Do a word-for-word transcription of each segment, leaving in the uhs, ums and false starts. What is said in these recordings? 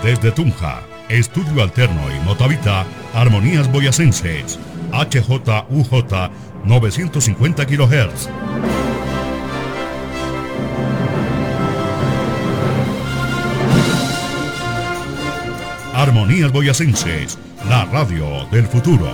Desde Tunja, Estudio Alterno y Motavita, Armonías Boyacenses, H J U J novecientos cincuenta kilohertz. Armonías Boyacenses, la radio del futuro.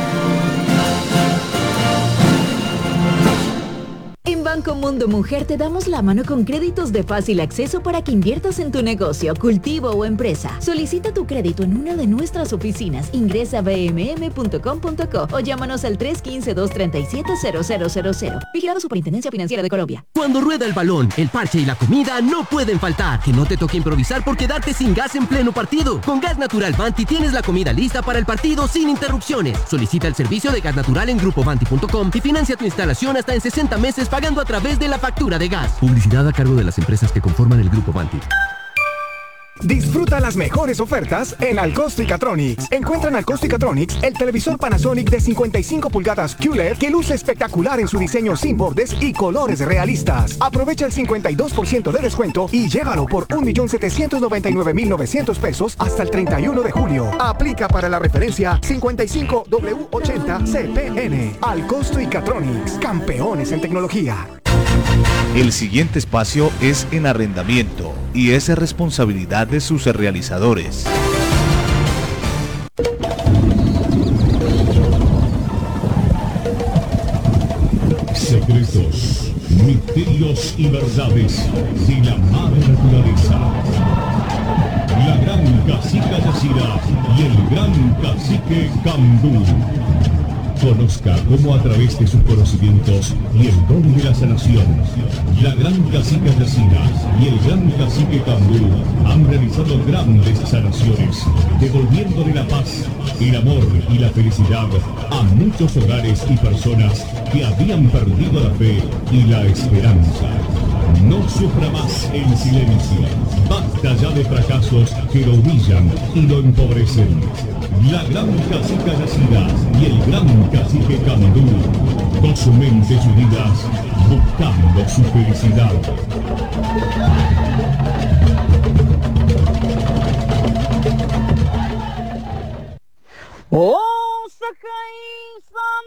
En Banco Mundo Mujer te damos la mano con créditos de fácil acceso para que inviertas en tu negocio, cultivo o empresa. Solicita tu crédito en una de nuestras oficinas. Ingresa a b m m punto com punto co o llámanos al tres uno cinco, dos tres siete, cero cero cero cero. Vigilado Superintendencia Financiera de Colombia. Cuando rueda el balón, el parche y la comida no pueden faltar. Que no te toque improvisar por quedarte sin gas en pleno partido. Con Gas Natural Vanti tienes la comida lista para el partido sin interrupciones. Solicita el servicio de gas natural en grupo vanti punto com y financia tu instalación hasta en sesenta meses pagando a través de la factura de gas. Publicidad a cargo de las empresas que conforman el grupo Vanti. Disfruta las mejores ofertas en Alcosto y Catronics. Encuentra en Alcosto y Catronics el televisor Panasonic de cincuenta y cinco pulgadas Q L E D que luce espectacular en su diseño sin bordes y colores realistas. Aprovecha el cincuenta y dos por ciento de descuento y llévalo por un millón setecientos noventa y nueve mil novecientos pesos hasta el treinta y uno de julio. Aplica para la referencia cincuenta y cinco W ochenta C P N. Alcosto y Catronics, campeones en tecnología. El siguiente espacio es en arrendamiento y es responsabilidad de sus realizadores. Secretos, misterios y verdades de la madre naturaleza. La gran cacica Yacira y el gran cacique Cambú. Conozca cómo a través de sus conocimientos y el don de la sanación, la gran cacica Yacina y el gran cacique Cambú han realizado grandes sanaciones, devolviéndole la paz, el amor y la felicidad a muchos hogares y personas que habían perdido la fe y la esperanza. No sufra más en silencio. Basta ya de fracasos que lo humillan y lo empobrecen. La gran cacica Yacina y el gran cacique Cambú, con sus mentes unidas, buscando su felicidad. ¡Oh, Sakai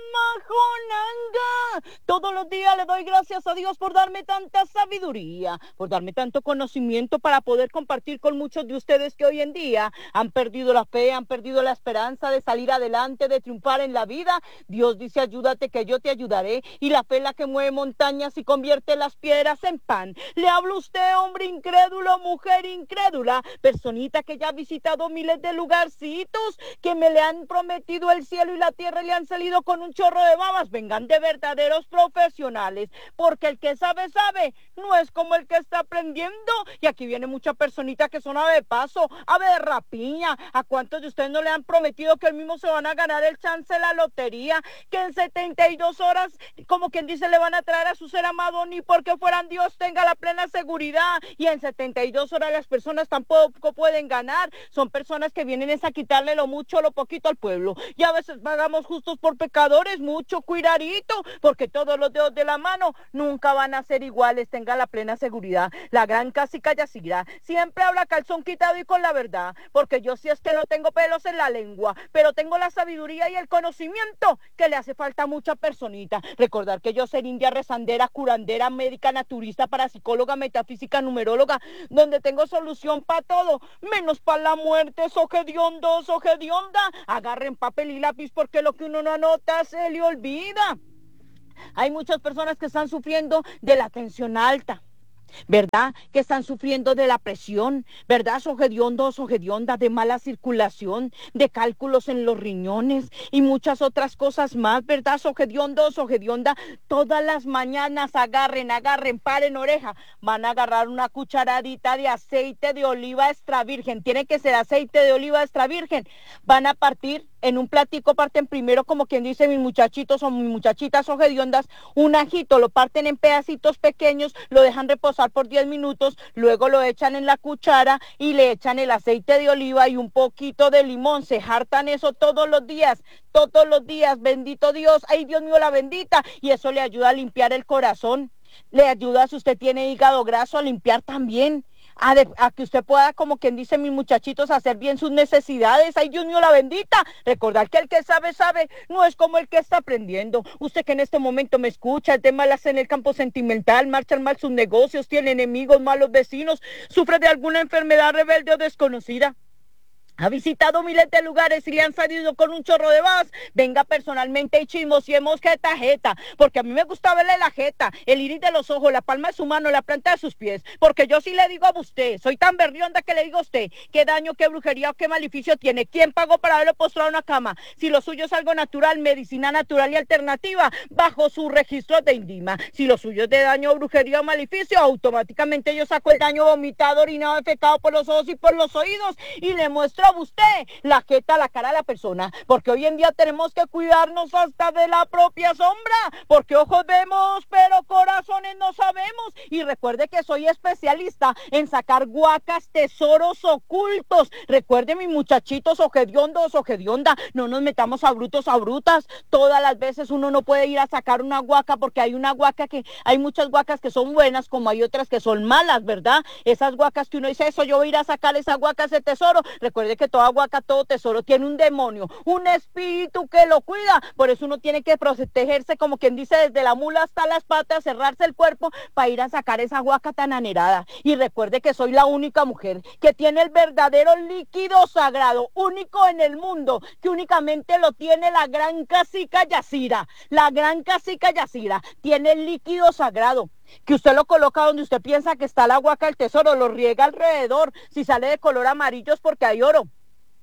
Samajonanga! Todos los días le doy gracias a Dios por darme tanta sabiduría, por darme tanto conocimiento para poder compartir con muchos de ustedes que hoy en día han perdido la fe, han perdido la esperanza de salir adelante, de triunfar en la vida. Dios dice, ayúdate que yo te ayudaré, y la fe es la que mueve montañas y convierte las piedras en pan. Le hablo a usted, hombre incrédulo, mujer incrédula, personita que ya ha visitado miles de lugarcitos, que me le han prometido el cielo y la tierra y le han salido con un chorro de babas. Vengan de verdaderos profesionales, porque el que sabe, sabe, no es como el que está aprendiendo. Y aquí viene mucha personita que son ave de paso, ave de rapiña. ¿A cuántos de ustedes no le han prometido que el mismo se van a ganar el chance de la lotería? Que en setenta y dos horas, como quien dice, le van a traer a su ser amado, ni porque fueran Dios, tenga la plena seguridad. Y en setenta y dos horas las personas tampoco pueden ganar. Son personas que vienen es a quitarle lo mucho o lo poquito al pueblo. Y a veces pagamos justos por pecadores. Mucho cuidadito, porque todos los dedos de la mano nunca van a ser iguales, tenga la plena seguridad. La gran cacica Yacira siempre habla calzón quitado y con la verdad, porque yo sí es que no tengo pelos en la lengua, pero tengo la sabiduría y el conocimiento que le hace falta a mucha personita. Recordar que yo soy india, rezandera, curandera, médica, naturista, parapsicóloga, metafísica, numeróloga, donde tengo solución para todo, menos para la muerte. Sogediondo, sogedionda, agarren papel y lápiz, porque lo que uno no anota se le olvida. Hay muchas personas que están sufriendo de la tensión alta, ¿verdad? Que están sufriendo de la presión, ¿verdad? Sogediondo, sogedionda, de mala circulación, de cálculos en los riñones y muchas otras cosas más, ¿verdad? Sogediondo, sogedionda, todas las mañanas agarren, agarren, paren oreja, van a agarrar una cucharadita de aceite de oliva extra virgen, tiene que ser aceite de oliva extra virgen, van a partir en un platico, parten primero, como quien dice, mis muchachitos o mis muchachitas sogediondas, un ajito, lo parten en pedacitos pequeños, lo dejan reposar por diez minutos, luego lo echan en la cuchara y le echan el aceite de oliva y un poquito de limón, se hartan eso todos los días, todos los días, bendito Dios, ay Dios mío la bendita, y eso le ayuda a limpiar el corazón, le ayuda si usted tiene hígado graso a limpiar también, A, de, a que usted pueda, como quien dice, mis muchachitos, hacer bien sus necesidades. Ay, Dios mío, la bendita. Recordar que el que sabe, sabe, no es como el que está aprendiendo. Usted que en este momento me escucha, el tema las en el campo sentimental, marchan mal sus negocios, tiene enemigos, malos vecinos, sufre de alguna enfermedad rebelde o desconocida. Ha visitado miles de lugares y le han salido con un chorro de vas. Venga personalmente y chismosiemos jeta jeta, porque a mí me gusta verle la jeta, el iris de los ojos, la palma de su mano, la planta de sus pies, porque yo sí le digo a usted, soy tan berrionda que le digo a usted, qué daño, qué brujería o qué maleficio tiene. ¿Quién pagó para verlo postrado en una cama? Si lo suyo es algo natural, medicina natural y alternativa, bajo su registro de INDIMA. Si lo suyo es de daño, brujería o maleficio, automáticamente yo saco el daño vomitado, orinado, defecado por los ojos y por los oídos y le muestro usted la jeta, la cara de la persona, porque hoy en día tenemos que cuidarnos hasta de la propia sombra, porque ojos vemos pero corazones no sabemos. Y recuerde que soy especialista en sacar guacas, tesoros ocultos. Recuerde, mis muchachitos ojediondos, ojedionda, no nos metamos a brutos, a brutas. Todas las veces uno no puede ir a sacar una guaca, porque hay una guaca que, hay muchas guacas que son buenas, como hay otras que son malas, ¿verdad? Esas guacas que uno dice, eso, yo voy a ir a sacar esa guaca, ese tesoro. Recuerde que toda guaca, todo tesoro tiene un demonio, un espíritu que lo cuida. Por eso uno tiene que protegerse, como quien dice, desde la mula hasta las patas, cerrarse el cuerpo para ir a sacar esa guaca tan anerada. Y recuerde que soy la única mujer que tiene el verdadero líquido sagrado, único en el mundo, que únicamente lo tiene la gran cacica Yacira. La gran cacica Yacira tiene el líquido sagrado, que usted lo coloca donde usted piensa que está la guaca del tesoro, lo riega alrededor. Si sale de color amarillo es porque hay oro,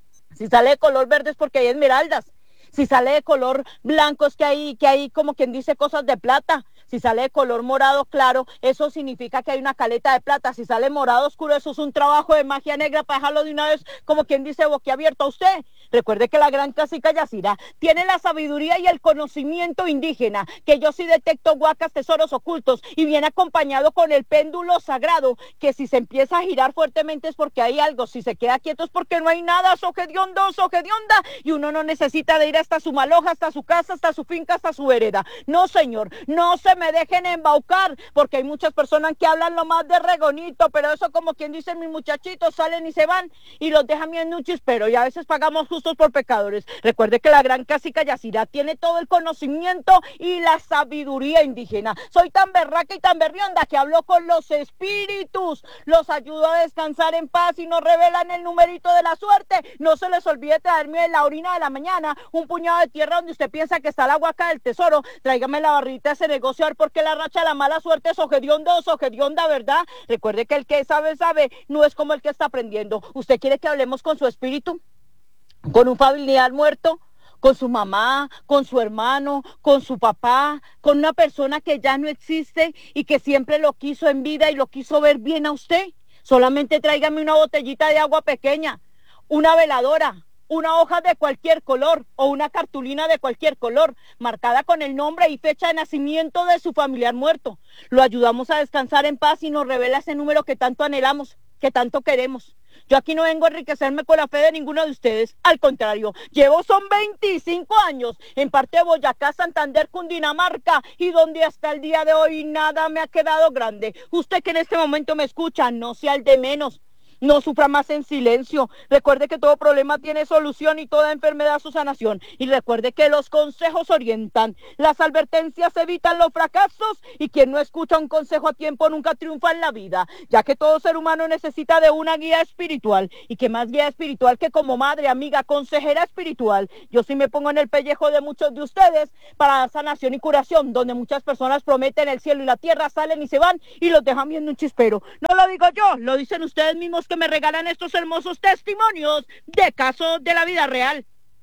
si sale de color verde es porque hay esmeraldas, si sale de color blanco es que hay, que hay como quien dice cosas de plata, si sale de color morado claro, eso significa que hay una caleta de plata, si sale morado oscuro, eso es un trabajo de magia negra para dejarlo de una vez, como quien dice, boquiabierto a usted. Recuerde que la gran cacica Yacira tiene la sabiduría y el conocimiento indígena, que yo sí detecto guacas, tesoros ocultos, y viene acompañado con el péndulo sagrado, que si se empieza a girar fuertemente es porque hay algo, si se queda quieto es porque no hay nada. Sojediondo, sojedionda, y uno no necesita de ir hasta su maloja, hasta su casa, hasta su finca, hasta su vereda. No, señor, no se me dejen embaucar, porque hay muchas personas que hablan lo más de regonito, pero eso, como quien dice, mis muchachitos salen y se van y los dejan bien un chispero, y a veces pagamos justos por pecadores. Recuerde que la gran cacica Yacira tiene todo el conocimiento y la sabiduría indígena. Soy tan berraca y tan berrionda que hablo con los espíritus, los ayudo a descansar en paz y nos revelan el numerito de la suerte. No se les olvide traerme en la orina de la mañana un puñado de tierra donde usted piensa que está la guaca del tesoro. Tráigame la barrita de ese negociar, porque la racha de la mala suerte es ojediondo o ojedionda, ¿verdad? Recuerde que el que sabe, sabe, no es como el que está aprendiendo. ¿Usted quiere que hablemos con su espíritu? ¿Con un familiar muerto? ¿Con su mamá? ¿Con su hermano? ¿Con su papá? ¿Con una persona que ya no existe y que siempre lo quiso en vida y lo quiso ver bien a usted? Solamente tráigame una botellita de agua pequeña, una veladora, una hoja de cualquier color o una cartulina de cualquier color, marcada con el nombre y fecha de nacimiento de su familiar muerto. Lo ayudamos a descansar en paz y nos revela ese número que tanto anhelamos, que tanto queremos. Yo aquí no vengo a enriquecerme con la fe de ninguno de ustedes, al contrario, llevo son veinticinco años en parte de Boyacá, Santander, Cundinamarca, y donde hasta el día de hoy nada me ha quedado grande. Usted que en este momento me escucha, no sea el de menos. No sufra más en silencio. Recuerde que todo problema tiene solución y toda enfermedad su sanación. Y recuerde que los consejos orientan, las advertencias evitan los fracasos, y quien no escucha un consejo a tiempo nunca triunfa en la vida, ya que todo ser humano necesita de una guía espiritual, y que más guía espiritual que como madre, amiga, consejera espiritual. Yo sí me pongo en el pellejo de muchos de ustedes para dar sanación y curación, donde muchas personas prometen el cielo y la tierra, salen y se van y los dejan viendo un chispero. No lo digo yo, lo dicen ustedes mismos que me regalan estos hermosos testimonios de casos de la vida real.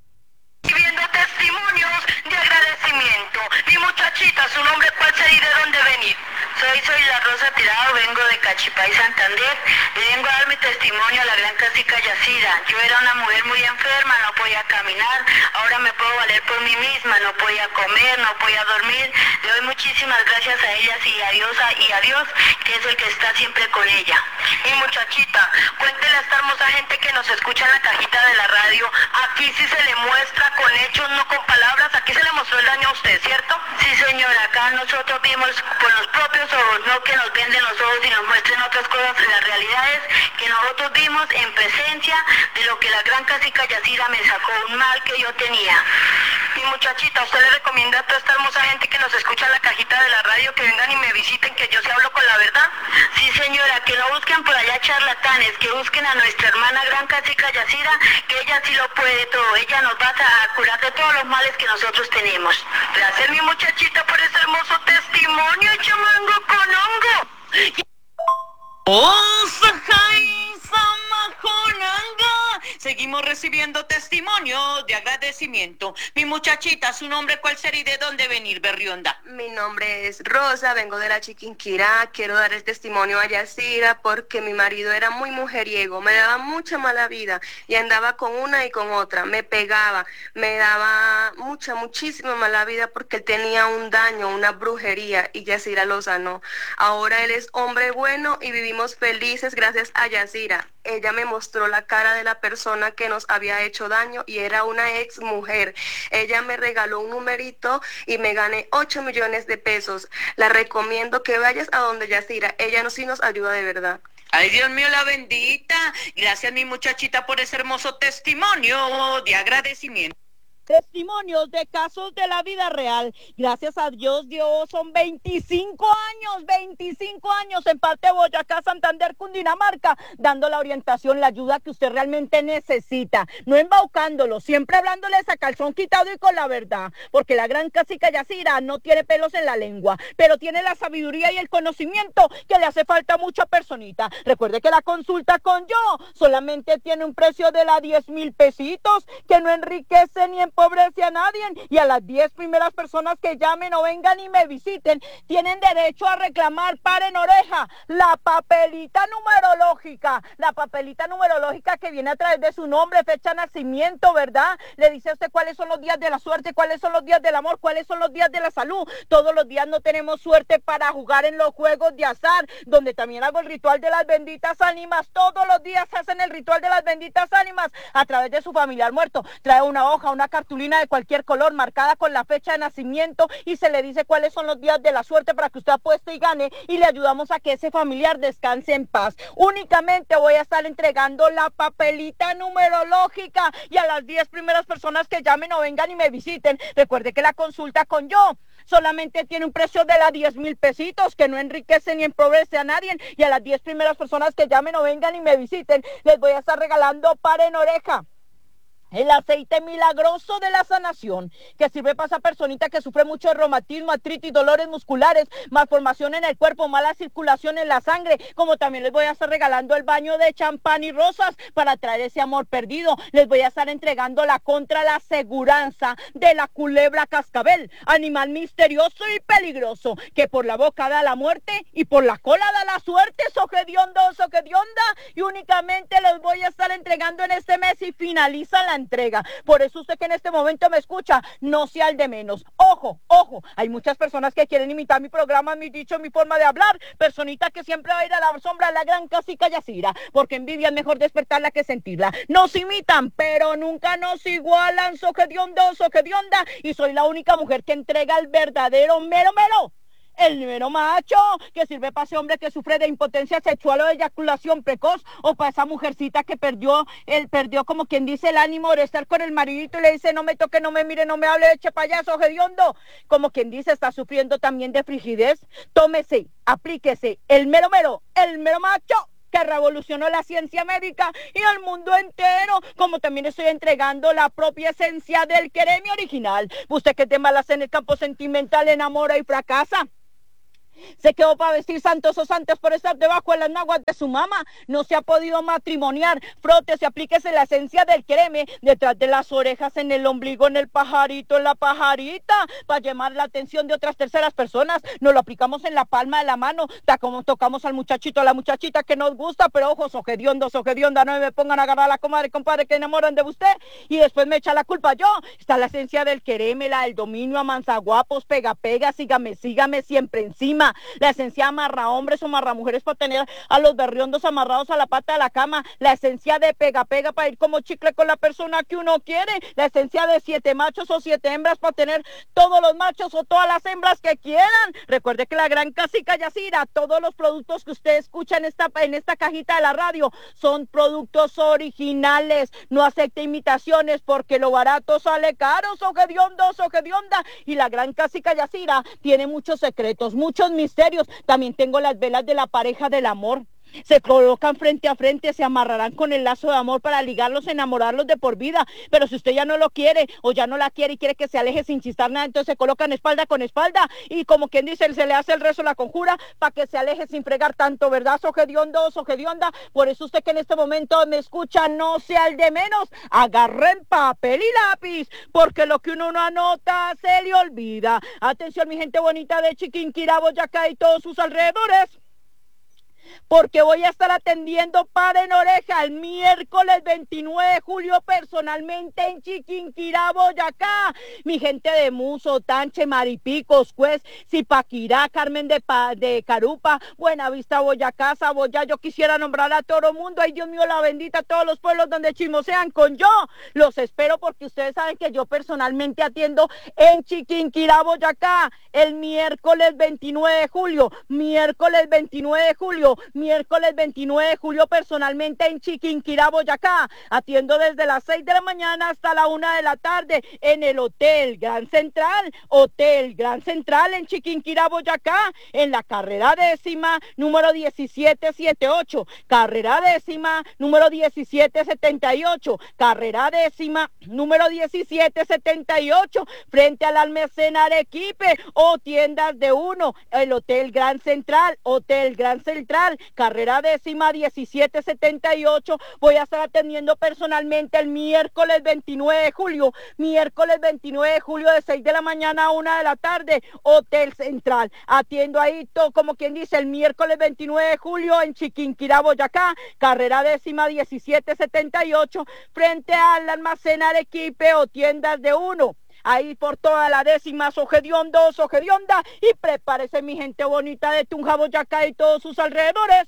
Viendo testimonios de agradecimiento. Mi muchachita, su nombre, cuál sería y de dónde venir. Soy, soy la Rosa Tirado, vengo de Cachipay, Santander, y vengo a dar mi testimonio a la gran cacica Yacira. Yo era una mujer muy enferma, no podía caminar, ahora me puedo valer por mí misma, no podía comer, no podía dormir. Le doy muchísimas gracias a ellas y a Dios, y a Dios, que es el que está siempre con ella. Mi muchachita, cuéntele a esta hermosa hermosa gente que nos escucha en la cajita de la radio, aquí sí se le muestra con hechos, no con palabras. Aquí se le mostró el daño a usted, ¿cierto? Sí, señora, acá nosotros vimos con los propios ojos, no que nos venden los ojos y nos muestren otras cosas. La realidad es que nosotros vimos en presencia de lo que la gran cacica Yacira me sacó, un mal que yo tenía. Mi muchachita, ¿usted le recomienda a toda esta hermosa gente que nos escucha en la cajita de la radio que vengan y me visiten, que yo sí hablo con la verdad? Sí, señora, que no busquen por allá charlatanes, que busquen a nuestra hermana gran cacica Yacira, que ella sí lo puede todo. Ella nos va a curar de todos los males que nosotros tenemos. Gracias, mi muchachita, por ese hermoso testimonio, chamango con hongo. ¡Oh, Sajay Samajonanga! Seguimos recibiendo testimonios de agradecimiento. Mi muchachita, ¿su nombre cuál sería y de dónde venir, Berrionda? Mi nombre es Rosa, vengo de la Chiquinquirá. Quiero dar el testimonio a Yacira porque mi marido era muy mujeriego, me daba mucha mala vida y andaba con una y con otra, me pegaba, me daba mucha, muchísima mala vida porque él tenía un daño, una brujería y Yacira lo sanó. Ahora él es hombre bueno y vivimos felices gracias a Yacira. Ella me mostró la cara de la persona que nos había hecho daño y era una ex mujer. Ella me regaló un numerito y me gané ocho millones de pesos. La recomiendo que vayas a donde Yacira. Ella no sí nos ayuda de verdad. Ay, Dios mío, la bendita. Gracias, mi muchachita, por ese hermoso testimonio de agradecimiento. Testimonios de casos de la vida real. Gracias a Dios, Dios, son veinticinco años, veinticinco años en parte de Boyacá, Santander, Cundinamarca, dando la orientación, la ayuda que usted realmente necesita, no embaucándolo, siempre hablándoles a calzón quitado y con la verdad, porque la gran cacica Yacira no tiene pelos en la lengua, pero tiene la sabiduría y el conocimiento que le hace falta a mucha personita. Recuerde que la consulta con yo solamente tiene un precio de la diez mil pesitos, que no enriquece ni en empobrece a nadie, y a las diez primeras personas que llamen o vengan y me visiten tienen derecho a reclamar, paren oreja, la papelita numerológica, la papelita numerológica que viene a través de su nombre, fecha de nacimiento, ¿verdad? Le dice a usted cuáles son los días de la suerte, cuáles son los días del amor, cuáles son los días de la salud. Todos los días no tenemos suerte para jugar en los juegos de azar, donde también hago el ritual de las benditas ánimas. Todos los días hacen el ritual de las benditas ánimas a través de su familiar muerto. Trae una hoja, una cartulina de cualquier color marcada con la fecha de nacimiento y se le dice cuáles son los días de la suerte para que usted apueste y gane, y le ayudamos a que ese familiar descanse en paz. Únicamente voy a estar entregando la papelita numerológica y a las diez primeras personas que llamen o vengan y me visiten. Recuerde que la consulta con yo solamente tiene un precio de las diez mil pesitos, que no enriquece ni empobrece a nadie, y a las diez primeras personas que llamen o vengan y me visiten les voy a estar regalando, paren oreja, el aceite milagroso de la sanación, que sirve para esa personita que sufre mucho de reumatismo, artritis, dolores musculares, malformación en el cuerpo, mala circulación en la sangre. Como también les voy a estar regalando el baño de champán y rosas para traer ese amor perdido. Les voy a estar entregando la contra la seguranza de la culebra cascabel, animal misterioso y peligroso, que por la boca da la muerte y por la cola da la suerte. Sogediondo, sogedionda, y únicamente les voy a estar entregando en este mes y finaliza la entrega. Por eso usted que en este momento me escucha, no sea el de menos. Ojo, ojo, hay muchas personas que quieren imitar mi programa, mi dicho, mi forma de hablar. Personita que siempre va a ir a la sombra de la gran cacica Yacira, porque envidia es mejor despertarla que sentirla. Nos imitan, pero nunca nos igualan. Sogediondo, sogedionda, y soy la única mujer que entrega el verdadero mero mero. El mero macho, que sirve para ese hombre que sufre de impotencia sexual o de eyaculación precoz, o para esa mujercita que perdió, el, perdió como quien dice el ánimo de estar con el maridito y le dice no me toque, no me mire, no me hable, eche payaso, hediondo. Como quien dice está sufriendo también de frigidez. Tómese, aplíquese el mero mero, el mero macho, que revolucionó la ciencia médica y el mundo entero. Como también estoy entregando la propia esencia del quereme original. Usted que te malas en el campo sentimental, enamora y fracasa. Se quedó para vestir santos o santas por estar debajo de las naguas de su mamá. No se ha podido matrimoniar. Frótese, aplíquese la esencia del creme detrás de las orejas, en el ombligo, en el pajarito, en la pajarita, para llamar la atención de otras terceras personas. Nos lo aplicamos en la palma de la mano. Ta como tocamos al muchachito, a la muchachita que nos gusta, pero ojo, sogediondo, sogedionda, no me pongan a agarrar a la comadre, compadre, que enamoran de usted y después me echa la culpa yo. Está la esencia del quereme, la del dominio, amansaguapos, pega, pega, sígame, sígame, siempre encima. encima, la esencia amarra hombres o amarra mujeres para tener a los berriondos amarrados a la pata de la cama, la esencia de pega pega para ir como chicle con la persona que uno quiere, la esencia de siete machos o siete hembras para tener todos los machos o todas las hembras que quieran. Recuerde que la gran Cacica Yacira, todos los productos que usted escucha en esta, en esta cajita de la radio son productos originales, no acepte imitaciones porque lo barato sale caro, sojediondo, sogedionda, y la gran Cacica Yacira tiene muchos secretos, muchos misterios. También tengo las velas de la pareja del amor. Se colocan frente a frente, se amarrarán con el lazo de amor para ligarlos, enamorarlos de por vida. Pero si usted ya no lo quiere o ya no la quiere y quiere que se aleje sin chistar nada, entonces se colocan espalda con espalda y como quien dice, se le hace el rezo, la conjura para que se aleje sin fregar tanto, ¿verdad? Sogediondo, sogedionda. Por eso usted que en este momento me escucha, no sea el de menos, agarren papel y lápiz, porque lo que uno no anota se le olvida. Atención mi gente bonita de Chiquinquirá, Boyacá y todos sus alrededores, porque voy a estar atendiendo para en oreja el miércoles veintinueve de julio personalmente en Chiquinquirá, Boyacá. Mi gente de Muso, Tanche, Maripico, Cuez, Zipaquirá, Carmen de, pa, de Carupa, Buenavista, Boyacá, Saboya. Yo quisiera nombrar a todo mundo. Ay, Dios mío, la bendita, todos los pueblos donde chismosean con yo. Los espero porque ustedes saben que yo personalmente atiendo en Chiquinquirá, Boyacá, el miércoles veintinueve de julio. Miércoles veintinueve de julio. Miércoles veintinueve de julio personalmente en Chiquinquirá, Boyacá. Atiendo desde las seis de la mañana hasta la una de la tarde en el Hotel Gran Central. Hotel Gran Central en Chiquinquirá, Boyacá, en la carrera décima, número diecisiete setenta y ocho. Carrera décima, número diecisiete setenta y ocho. Carrera décima, número diecisiete setenta y ocho. Frente al almacén Arequipe o tiendas de uno. El Hotel Gran Central. Hotel Gran Central. Carrera décima diecisiete setenta y ocho. Voy a estar atendiendo personalmente el miércoles veintinueve de julio. Miércoles veintinueve de julio de seis de la mañana a una de la tarde. Hotel Central. Atiendo ahí, todo, como quien dice, el miércoles veintinueve de julio en Chiquinquirá, Boyacá. Carrera décima diecisiete setenta y ocho. Frente al almacén Arequipe o tiendas de uno. Ahí por toda la décima, sogediondo, sogedionda, y prepárese mi gente bonita de Tunja, Boyacá y todos sus alrededores,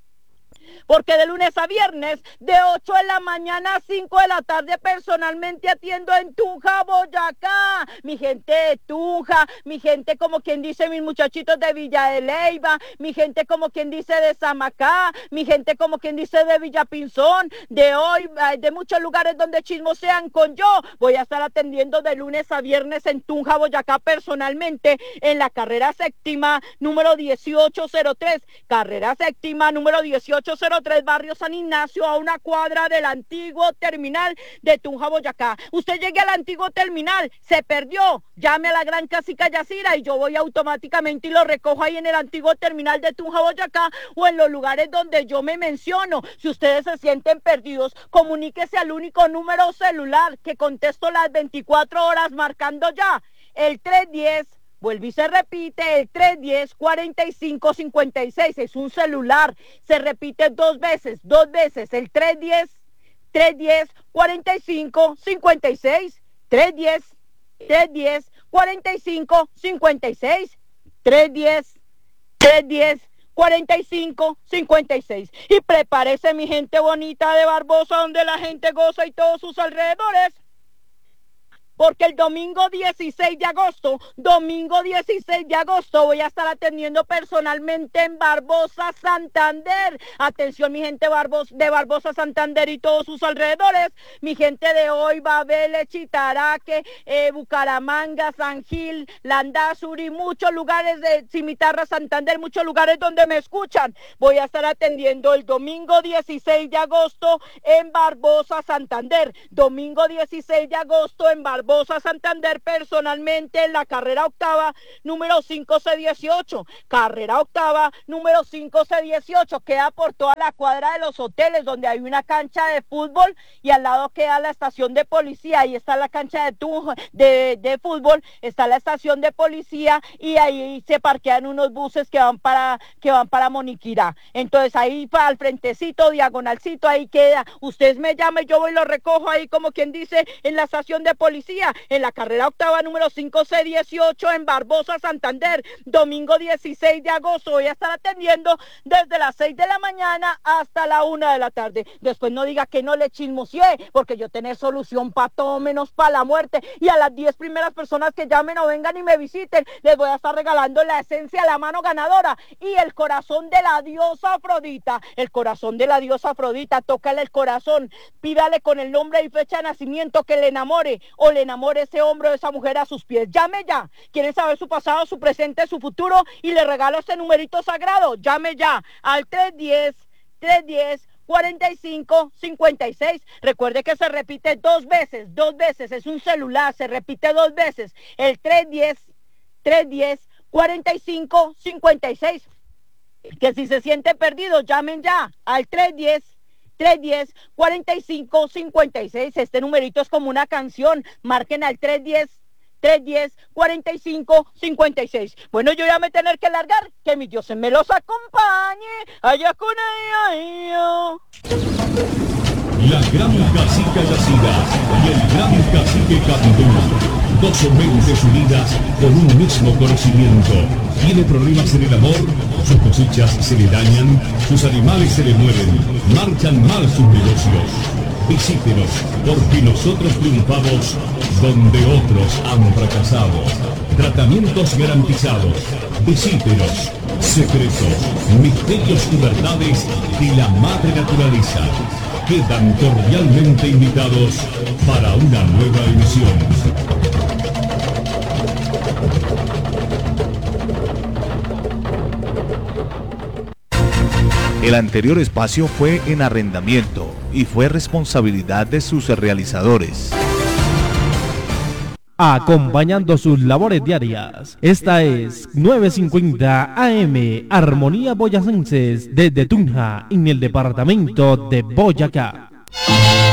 porque de lunes a viernes, de ocho de la mañana a cinco de la tarde, personalmente atiendo en Tunja, Boyacá. Mi gente de Tunja, mi gente como quien dice, mis muchachitos de Villa de Leyva, mi gente como quien dice de Samacá, mi gente como quien dice de Villapinzón, de hoy, de muchos lugares donde chismosean con yo. Voy a estar atendiendo de lunes a viernes en Tunja, Boyacá, personalmente, en la carrera séptima, número dieciocho cero tres. Carrera séptima, número dieciocho cero tres, barrio San Ignacio, a una cuadra del antiguo terminal de Tunja, Boyacá. Usted llegue al antiguo terminal, se perdió, llame a la gran Cacica Yacira y yo voy automáticamente y lo recojo ahí en el antiguo terminal de Tunja, Boyacá, o en los lugares donde yo me menciono. Si ustedes se sienten perdidos, comuníquese al único número celular que contesto las veinticuatro horas, marcando ya el tres diez. Vuelve y se repite, el tres diez, cuarenta y cinco, cincuenta y seis, es un celular, se repite dos veces, dos veces, el tres diez, tres diez, cuarenta y cinco, cincuenta y seis, tres diez, tres diez, cuarenta y cinco, cincuenta y seis, tres diez, tres diez, cuarenta y cinco, cincuenta y seis. Y prepárese mi gente bonita de Barbosa, donde la gente goza y todos sus alrededores, porque el domingo dieciséis de agosto, domingo dieciséis de agosto, voy a estar atendiendo personalmente en Barbosa, Santander. Atención mi gente de Barbosa, Santander y todos sus alrededores, mi gente de hoy, Babele, Chitaraque, eh, Bucaramanga, San Gil, Landazuri, muchos lugares de Cimitarra, Santander, muchos lugares donde me escuchan. Voy a estar atendiendo el domingo dieciséis de agosto en Barbosa, Santander. Domingo dieciséis de agosto en Barbosa, Barbosa, Santander, personalmente en la carrera octava, número cinco C dieciocho. Carrera octava, número cinco C dieciocho. Queda por toda la cuadra de los hoteles, donde hay una cancha de fútbol y al lado queda la estación de policía. Ahí está la cancha de, Tunja, de, de fútbol, está la estación de policía y ahí se parquean unos buses que van para, que van para Moniquirá. Entonces ahí para el frentecito, diagonalcito, ahí queda. Ustedes me llaman, yo voy y lo recojo ahí como quien dice en la estación de policía. García, en la carrera octava número cinco C dieciocho en Barbosa, Santander, domingo dieciséis de agosto. Voy a estar atendiendo desde las seis de la mañana hasta la una de la tarde. Después no diga que no le chismoseé, porque yo tengo solución para todo menos para la muerte. Y a las diez primeras personas que llamen o vengan y me visiten, les voy a estar regalando la esencia de la mano ganadora y el corazón de la diosa Afrodita. El corazón de la diosa Afrodita, tócale el corazón, pídale con el nombre y fecha de nacimiento que le enamore o le enamore ese hombre o esa mujer a sus pies. Llame ya. ¿Quieren saber su pasado, su presente, su futuro? Y le regalo este numerito sagrado. Llame ya al tres diez, tres diez, cuarenta y cinco, cincuenta y seis. Recuerde que se repite dos veces, dos veces, es un celular, se repite dos veces. El tres diez, tres diez, cuarenta y cinco, cincuenta y seis. Que si se siente perdido, llamen ya al tres diez, tres diez, cuarenta y cinco, cincuenta y seis. Este numerito es como una canción. Marquen al tres diez, tres diez, cuarenta y cinco, cincuenta y seis. Bueno, yo ya me tener que largar, que mi Dios me los acompañe, allá con ella. La gran cacica Yacira y el gran cacique Candú, dos mentes unidas con un mismo conocimiento. Tiene problemas en el amor, sus cosechas se le dañan, sus animales se le mueren, marchan mal sus negocios. Visítenos, porque nosotros triunfamos donde otros han fracasado. Tratamientos garantizados. Visítenos. Secretos, misterios y verdades de la madre naturaleza. Quedan cordialmente invitados para una nueva emisión. El anterior espacio fue en arrendamiento y fue responsabilidad de sus realizadores. Acompañando sus labores diarias. Esta es novecientos cincuenta A M, Armonía Boyacenses, desde Tunja, en el departamento de Boyacá.